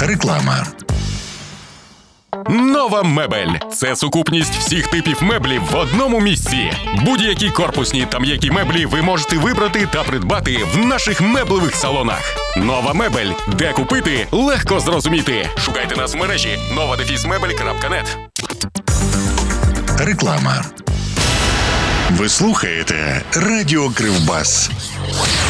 Реклама. Нова мебель – це сукупність всіх типів меблів в одному місці. Будь-які корпусні та м'які меблі ви можете вибрати та придбати в наших меблевих салонах. Нова мебель. Де купити – легко зрозуміти. Шукайте нас в мережі nova-mebel.net. Реклама. Ви слухаєте Радіо Кривбас.